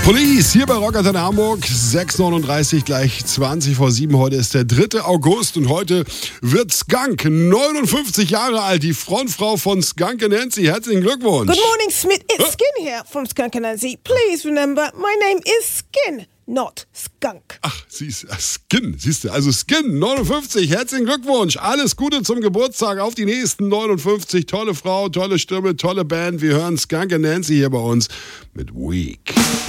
Police hier bei Rockantenne Hamburg, 6:39, gleich 20 vor 7. Heute ist der 3. August und heute wird Skunk 59 Jahre alt, die Frontfrau von Skunk Anansie. Herzlichen Glückwunsch. Good morning, Smith. It's Skin here from Skunk Anansie. Please remember, my name is Skin, not Skunk. Ach, Skin, siehst du, also Skin 59, herzlichen Glückwunsch. Alles Gute zum Geburtstag, auf die nächsten 59. Tolle Frau, tolle Stimme, tolle Band. Wir hören Skunk Anansie hier bei uns mit Weak.